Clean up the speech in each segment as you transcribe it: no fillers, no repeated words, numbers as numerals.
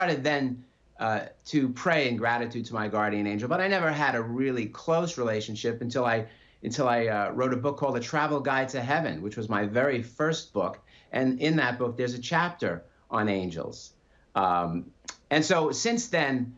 started then to pray in gratitude to my guardian angel, but I never had a really close relationship until I wrote a book called A Travel Guide to Heaven, which was my very first book. And in that book, there's a chapter on angels. And so since then,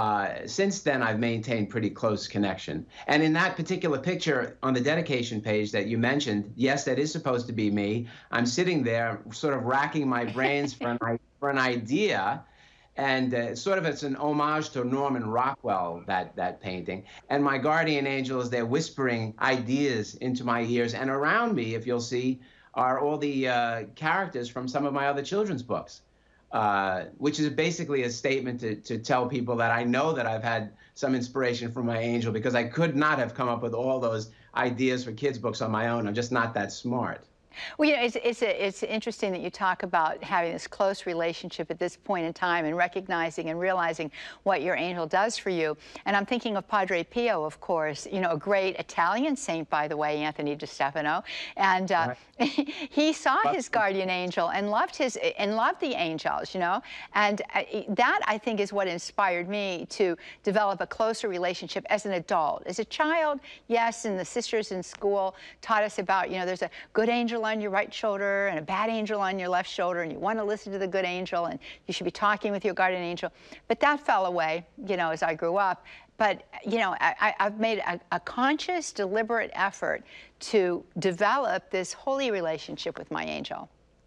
I've maintained pretty close connection. And in that particular picture on the dedication page that you mentioned, yes, that is supposed to be me. I'm sitting there sort of racking my brains for an idea. And sort of it's an homage to Norman Rockwell, that painting. And my guardian angel is there whispering ideas into my ears. And around me, if you'll see, are all the characters from some of my other children's books, which is basically a statement to tell people that I know that I've had some inspiration from my angel, because I could not have come up with all those ideas for kids' books on my own. I'm just not that smart. Well, you know, it's interesting that you talk about having this close relationship at this point in time and recognizing and realizing what your angel does for you. And I'm thinking of Padre Pio, of course, you know, a great Italian saint, by the way, Anthony DeStefano. And Right. he saw his guardian angel and loved the angels, you know. And that, I think, is what inspired me to develop a closer relationship as an adult. As a child, yes, and the sisters in school taught us about, you know, there's a good angel on your right shoulder and a bad angel on your left shoulder, and you want to listen to the good angel, and you should be talking with your guardian angel. But that fell away, you know, as I grew up. But, you know, I've made a conscious, deliberate effort to develop this holy relationship with my angel.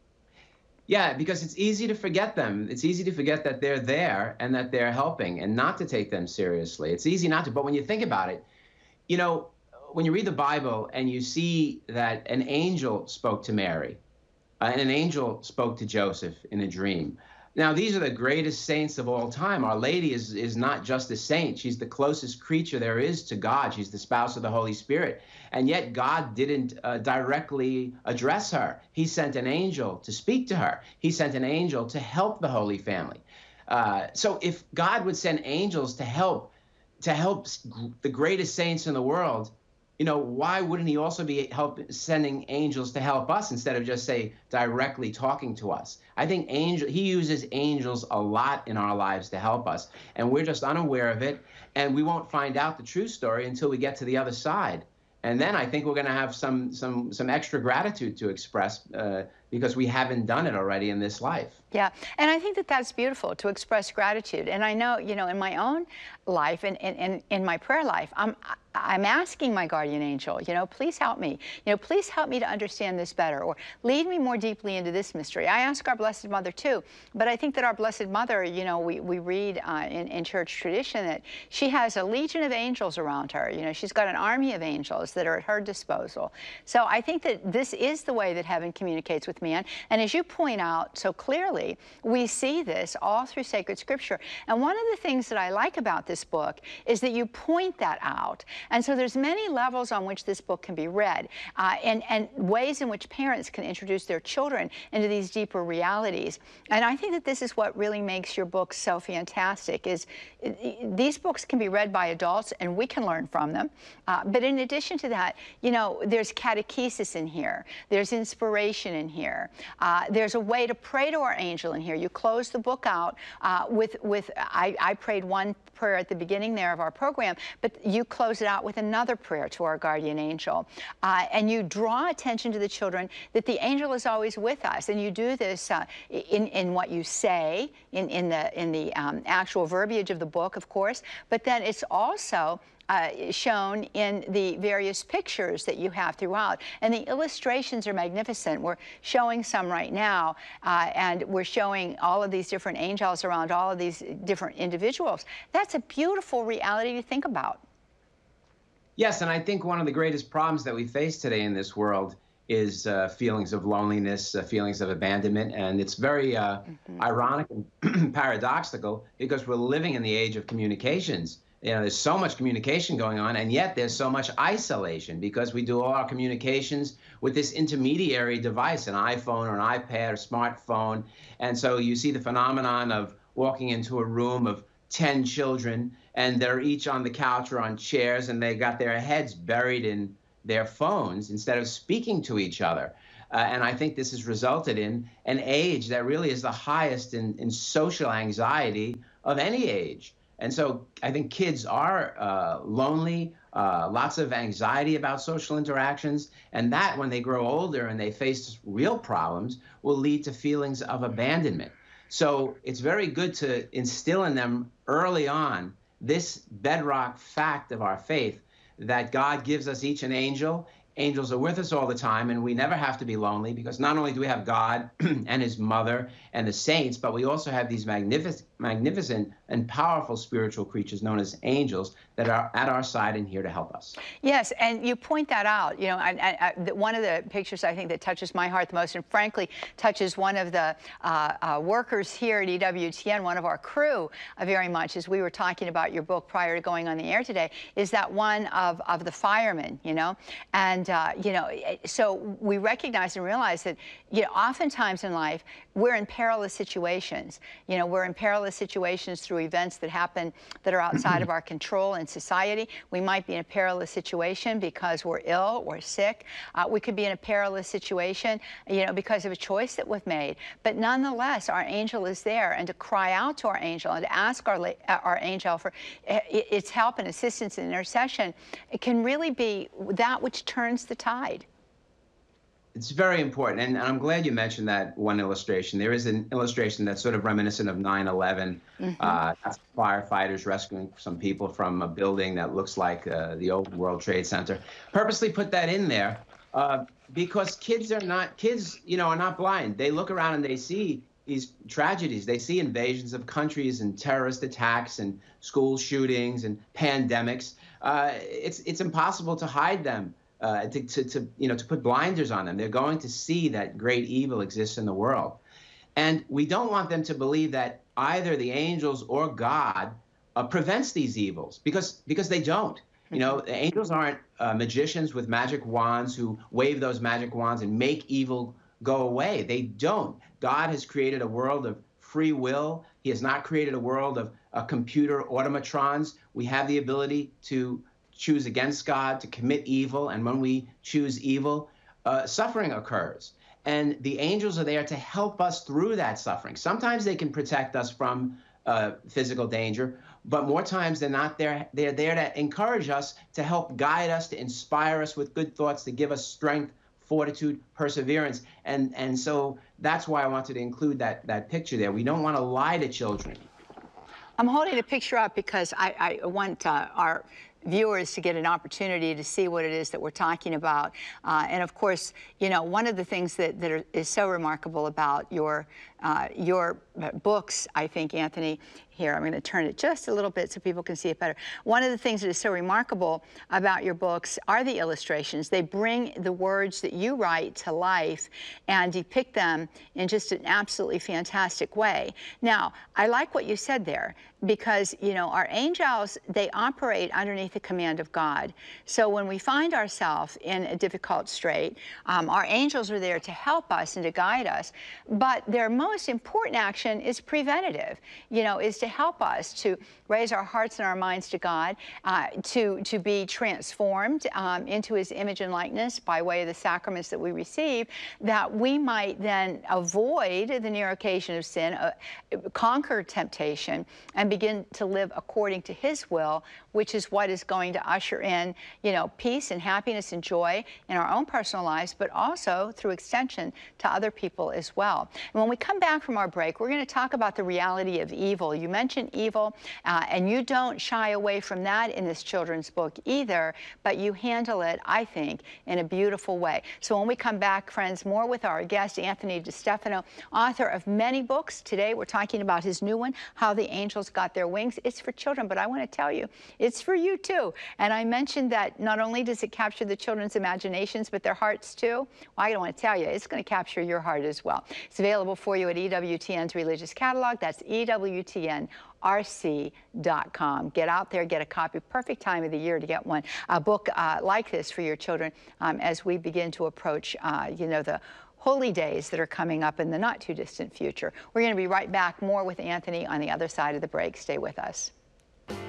Yeah, because it's easy to forget them. It's easy to forget that they're there and that they're helping, and not to take them seriously. It's easy not to. But when you think about it, you know, when you read the Bible and you see that an angel spoke to Mary, and an angel spoke to Joseph in a dream. Now, these are the greatest saints of all time. Our Lady is not just a saint. She's the closest creature there is to God. She's the spouse of the Holy Spirit. And yet God didn't directly address her. He sent an angel to speak to her. He sent an angel to help the Holy Family. So if God would send angels to help the greatest saints in the world, you know, why wouldn't he also be sending angels to help us instead of just, say, directly talking to us? I think he uses angels a lot in our lives to help us, and we're just unaware of it, and we won't find out the true story until we get to the other side. And then I think we're going to have some extra gratitude to express because we haven't done it already in this life. Yeah, and I think that that's beautiful, to express gratitude. And I know, you know, in my own life and in my prayer life, I'm asking my guardian angel, you know, please help me. You know, please help me to understand this better, or lead me more deeply into this mystery. I ask our Blessed Mother too, but I think that our Blessed Mother, you know, we read in church tradition that she has a legion of angels around her. You know, she's got an army of angels that are at her disposal. So I think that this is the way that heaven communicates with man. And as you point out so clearly, we see this all through sacred scripture. And one of the things that I like about this book is that you point that out. And so there's many levels on which this book can be read, and ways in which parents can introduce their children into these deeper realities. And I think that this is what really makes your book so fantastic, is these books can be read by adults and we can learn from them. But in addition to that, you know, there's catechesis in here. There's inspiration in here. There's a way to pray to our angel in here. You close the book out I prayed one prayer at the beginning there of our program, but you close it out with another prayer to our guardian angel. And you draw attention to the children that the angel is always with us. And you do this in what you say, in the actual verbiage of the book, of course, but then it's also shown in the various pictures that you have throughout. And the illustrations are magnificent. We're showing some right now, and we're showing all of these different angels around all of these different individuals. That's a beautiful reality to think about. Yes, and I think one of the greatest problems that we face today in this world is feelings of loneliness, feelings of abandonment, and it's very ironic and paradoxical because we're living in the age of communications. You know, there's so much communication going on, and yet there's so much isolation because we do all our communications with this intermediary device, an iPhone or an iPad or smartphone. And so you see the phenomenon of walking into a room of 10 children, and they're each on the couch or on chairs, and they got their heads buried in their phones instead of speaking to each other. And I think this has resulted in an age that really is the highest in social anxiety of any age. And so I think kids are lonely, lots of anxiety about social interactions, and that when they grow older and they face real problems will lead to feelings of abandonment. So it's very good to instill in them early on this bedrock fact of our faith that God gives us each an angel. Angels are with us all the time, and we never have to be lonely, because not only do we have God and his mother and the saints, but we also have these magnificent and powerful spiritual creatures known as angels that are at our side and here to help us. Yes, and you point that out. You know, one of the pictures I think that touches my heart the most, and frankly touches one of the workers here at EWTN, one of our crew very much, as we were talking about your book prior to going on the air today, is that one of the firemen, you know. And, you know, so we recognize and realize that, you know, oftentimes in life, we're in perilous situations. You know, we're in perilous situations through events that happen that are outside of our control in society. We might be in a perilous situation because we're ill or sick. We could be in a perilous situation, you know, because of a choice that we've made. But nonetheless, our angel is there, and to cry out to our angel and to ask our angel for its help and assistance and intercession, it can really be that which turns the tide. It's very important, and I'm glad you mentioned that one illustration. There is an illustration that's sort of reminiscent of 9/11. That's firefighters rescuing some people from a building that looks like the old World Trade Center. Purposely put that in there because kids, you know, are not blind. They look around and they see these tragedies. They see invasions of countries and terrorist attacks and school shootings and pandemics. It's impossible to hide them. To put blinders on them. They're going to see that great evil exists in the world. And we don't want them to believe that either the angels or God prevents these evils, because they don't. You know, the angels aren't magicians with magic wands who wave those magic wands and make evil go away. They don't. God has created a world of free will. He has not created a world of computer automatrons. We have the ability to choose against God, to commit evil, and when we choose evil, suffering occurs. And the angels are there to help us through that suffering. Sometimes they can protect us from physical danger, but more times than not, they're there to encourage us, to help guide us, to inspire us with good thoughts, to give us strength, fortitude, perseverance. And so that's why I wanted to include that picture there. We don't want to lie to children. I'm holding a picture up because I want our viewers to get an opportunity to see what it is that we're talking about. And of course, you know, one of the things that is so remarkable about your books, I think, Anthony, here, I'm going to turn it just a little bit so people can see it better. One of the things that is so remarkable about your books are the illustrations. They bring the words that you write to life and depict them in just an absolutely fantastic way. Now, I like what you said there, because, you know, our angels, they operate underneath the command of God. So when we find ourselves in a difficult strait, our angels are there to help us and to guide us. But their most important action is preventative, you know, is to help us to raise our hearts and our minds to God, to be transformed into his image and likeness by way of the sacraments that we receive, that we might then avoid the near occasion of sin, conquer temptation, and begin to live according to his will, which is what is going to usher in, you know, peace and happiness and joy in our own personal lives, but also through extension to other people as well. And when we come back from our break, we're going to talk about the reality of evil. You mentioned evil, and you don't shy away from that in this children's book either, but you handle it, I think, in a beautiful way. So when we come back, friends, more with our guest, Anthony DeStefano, author of many books. Today, we're talking about his new one, How the Angels Got Their Wings. It's for children, but I want to tell you, it's for you too. And I mentioned that not only does it capture the children's imaginations, but their hearts too. Well, I don't want to tell you, it's going to capture your heart as well. It's available for you at EWTN's Religious Catalog. That's EWTNRC.com. Get out there, get a copy. Perfect time of the year to get one. A book like this for your children as we begin to approach, you know, the holy days that are coming up in the not too distant future. We're going to be right back, more with Anthony on the other side of the break. Stay with us.